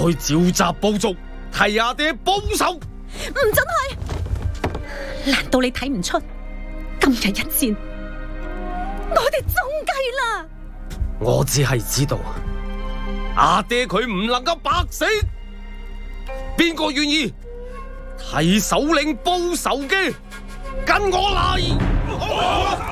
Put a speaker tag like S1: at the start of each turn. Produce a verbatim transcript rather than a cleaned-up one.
S1: 去召集部族，替阿爹報仇。
S2: 唔准去！難道你睇唔出今日一戰，我哋中計啦？
S1: 我只係知道阿爹佢唔能夠白死，邊個願意替首領報仇嘅，跟我嚟！